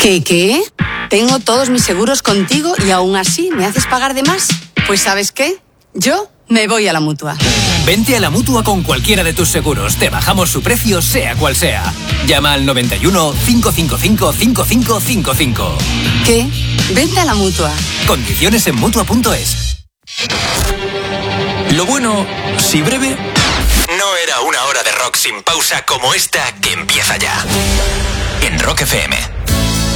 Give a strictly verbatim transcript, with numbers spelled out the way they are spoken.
¿Qué, qué? Tengo todos mis seguros contigo y aún así me haces pagar de más. Pues ¿sabes qué? Yo me voy a la Mutua. Vente a la Mutua con cualquiera de tus seguros. Te bajamos su precio, sea cual sea. Llama al noventa y uno, cinco cinco cinco, cinco cinco cinco cinco. ¿Qué? Vente a la Mutua. Condiciones en Mutua punto es. Lo bueno, si breve, no era una hora de rock sin pausa como esta que empieza ya. En Rock F M.